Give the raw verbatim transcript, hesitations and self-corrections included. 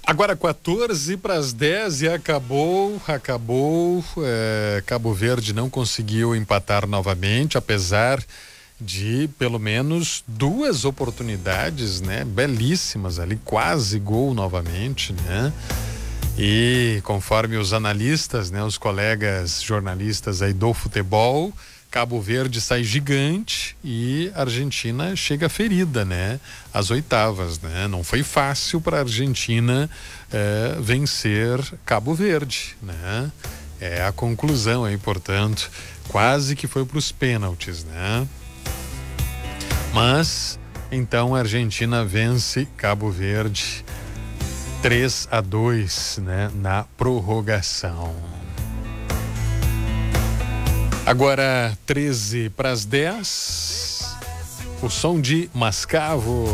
Agora quatorze para as dez e acabou, acabou. É, Cabo Verde não conseguiu empatar novamente, apesar de pelo menos duas oportunidades, né? Belíssimas ali, quase gol novamente, né? E conforme os analistas, né? Os colegas jornalistas aí do futebol, Cabo Verde sai gigante e a Argentina chega ferida, né? Às oitavas, né? Não foi fácil para a Argentina eh, vencer Cabo Verde, né? É a conclusão aí, portanto, quase que foi para os pênaltis, né? Mas então a Argentina vence Cabo Verde três a dois, né? Na prorrogação. Agora treze para as dez, o som de Mascavo.